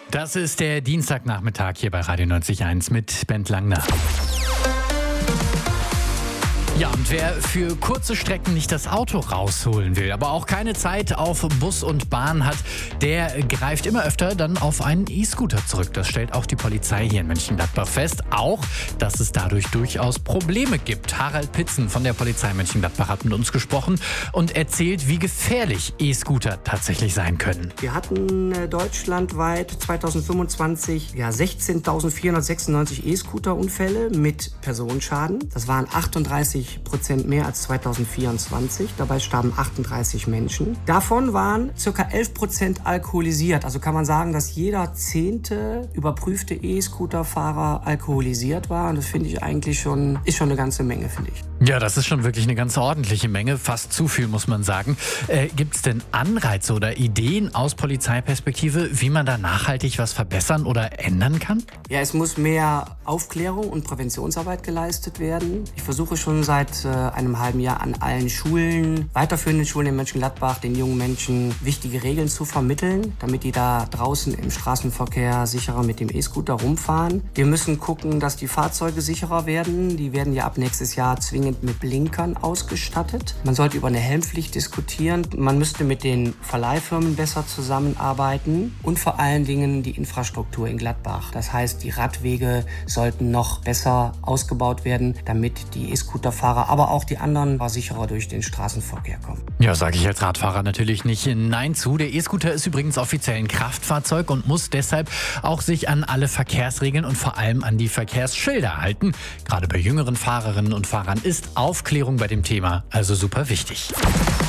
Das ist der Dienstagnachmittag hier bei Radio 90.1 mit Bent Langner. Ja, und wer für kurze Strecken nicht das Auto rausholen will, aber auch keine Zeit auf Bus und Bahn hat, der greift immer öfter dann auf einen E-Scooter zurück. Das stellt auch die Polizei hier in Mönchengladbach fest. Auch, dass es dadurch durchaus Probleme gibt. Harald Pitzen von der Polizei Mönchengladbach hat mit uns gesprochen und erzählt, wie gefährlich E-Scooter tatsächlich sein können. Wir hatten deutschlandweit 2025 16.496 E-Scooter-Unfälle mit Personenschaden. Das waren 38% mehr als 2024. Dabei starben 38 Menschen. Davon waren ca. 11% alkoholisiert. Also kann man sagen, dass jeder 10. überprüfte E-Scooter-Fahrer alkoholisiert war. Und das finde ich eigentlich ist schon eine ganze Menge, finde ich. Ja, das ist schon wirklich eine ganz ordentliche Menge. Fast zu viel, muss man sagen. Gibt es denn Anreize oder Ideen aus Polizeiperspektive, wie man da nachhaltig was verbessern oder ändern kann? Ja, es muss mehr Aufklärung und Präventionsarbeit geleistet werden. Ich versuche schon seit einem halben Jahr an allen Schulen, weiterführenden Schulen in Mönchengladbach, den jungen Menschen wichtige Regeln zu vermitteln, damit die da draußen im Straßenverkehr sicherer mit dem E-Scooter rumfahren. Wir müssen gucken, dass die Fahrzeuge sicherer werden. Die werden ja ab nächstes Jahr zwingend mit Blinkern ausgestattet. Man sollte über eine Helmpflicht diskutieren. Man müsste mit den Verleihfirmen besser zusammenarbeiten und vor allen Dingen die Infrastruktur in Gladbach. Das heißt, die Radwege sollten noch besser ausgebaut werden, damit die E-Scooter-Fahrer, aber auch die anderen sicherer durch den Straßenverkehr kommen. Ja, sage ich als Radfahrer natürlich nicht Nein zu. Der E-Scooter ist übrigens offiziell ein Kraftfahrzeug und muss deshalb auch sich an alle Verkehrsregeln und vor allem an die Verkehrsschilder halten. Gerade bei jüngeren Fahrerinnen und Fahrern ist Aufklärung bei dem Thema also super wichtig.